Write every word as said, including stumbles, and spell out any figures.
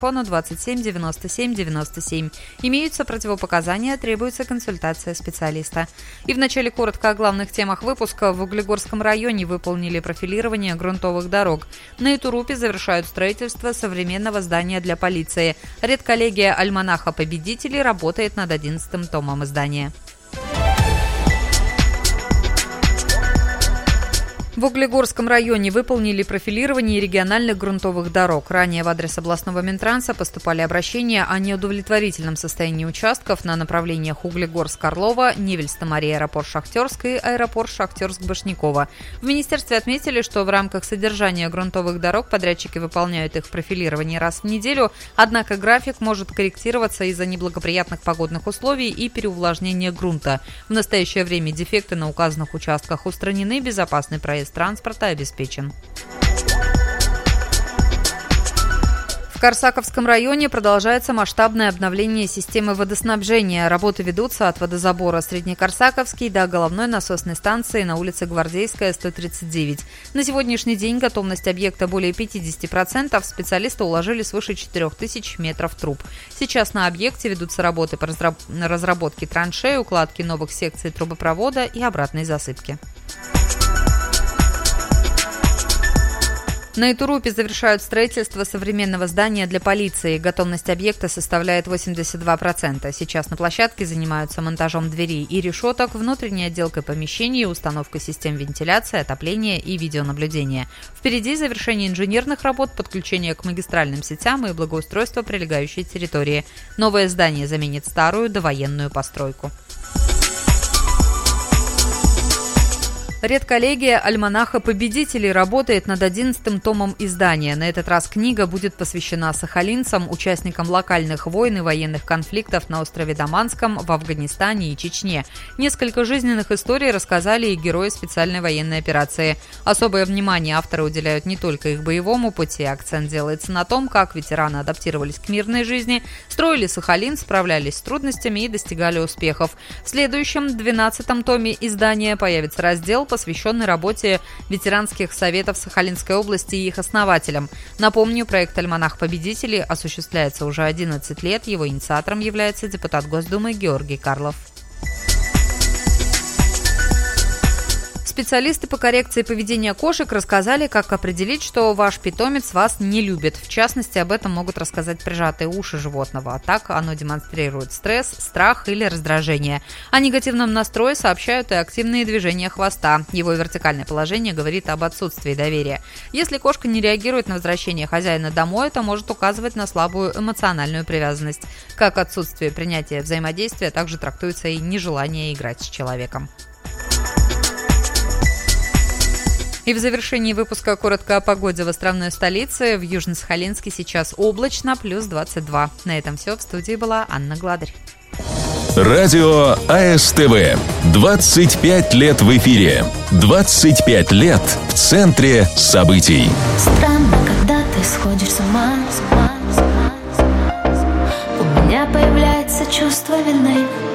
телефону двадцать семь девяносто семь девяносто семь. Имеются противопоказания, требуется консультация специалиста. И вначале коротко о главных темах выпуска. В Углегорском районе выполнили профилирование грунтовых дорог. На Итурупе завершают строительство современного здания для полиции. Редколлегия альманаха победителей работает над одиннадцатым томом издания. В Углегорском районе выполнили профилирование региональных грунтовых дорог. Ранее в адрес областного Минтранса поступали обращения о неудовлетворительном состоянии участков на направлениях Углегорск-Орлова, Невельсто-Мария, аэропорт Шахтерск и аэропорт Шахтерск-Башняково. В министерстве отметили, что в рамках содержания грунтовых дорог подрядчики выполняют их профилирование раз в неделю, однако график может корректироваться из-за неблагоприятных погодных условий и переувлажнения грунта. В настоящее время дефекты на указанных участках устранены, безопасный проезд транспорта обеспечен. В Корсаковском районе продолжается масштабное обновление системы водоснабжения. Работы ведутся от водозабора Среднекорсаковский до головной насосной станции на улице Гвардейская, сто тридцать девять. На сегодняшний день готовность объекта более пятьдесят процентов. Специалисты уложили свыше четырех тысяч метров труб. Сейчас на объекте ведутся работы по разработке траншей, укладке новых секций трубопровода и обратной засыпки. На Итурупе завершают строительство современного здания для полиции. Готовность объекта составляет восемьдесят два процента. Сейчас на площадке занимаются монтажом дверей и решеток, внутренней отделкой помещений, установкой систем вентиляции, отопления и видеонаблюдения. Впереди завершение инженерных работ, подключение к магистральным сетям и благоустройство прилегающей территории. Новое здание заменит старую довоенную постройку. Редколлегия альманаха победителей работает над одиннадцатым томом издания. На этот раз книга будет посвящена сахалинцам, участникам локальных войн и военных конфликтов на острове Даманском, в Афганистане и Чечне. Несколько жизненных историй рассказали и герои специальной военной операции. Особое внимание авторы уделяют не только их боевому пути. Акцент делается на том, как ветераны адаптировались к мирной жизни, строили Сахалин, справлялись с трудностями и достигали успехов. В следующем, двенадцатом томе издания появится раздел, посвященный работе ветеранских советов Сахалинской области и их основателям. Напомню, проект «Альманах победителей» осуществляется уже одиннадцать лет. Его инициатором является депутат Госдумы Георгий Карлов. Специалисты по коррекции поведения кошек рассказали, как определить, что ваш питомец вас не любит. В частности, об этом могут рассказать прижатые уши животного. А так оно демонстрирует стресс, страх или раздражение. О негативном настрое сообщают и активные движения хвоста. Его вертикальное положение говорит об отсутствии доверия. Если кошка не реагирует на возвращение хозяина домой, это может указывать на слабую эмоциональную привязанность. Как отсутствие принятия взаимодействия, также трактуется и нежелание играть с человеком. И в завершении выпуска коротко о погоде в островной столице. В Южно-Сахалинске сейчас облачно, плюс двадцать два. На этом все. В студии была Анна Гладарь. Радио АСТВ. двадцать пять лет в эфире. двадцать пять лет в центре событий. Странно, когда ты сходишь с ума. У меня появляется чувство вины.